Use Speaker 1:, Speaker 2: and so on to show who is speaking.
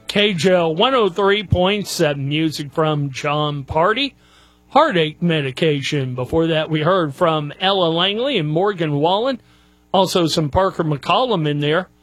Speaker 1: KJL 103.7 music from John Party. Heartache Medication. Before that, we heard from Ella Langley and Morgan Wallen. Also some Parker McCollum in there.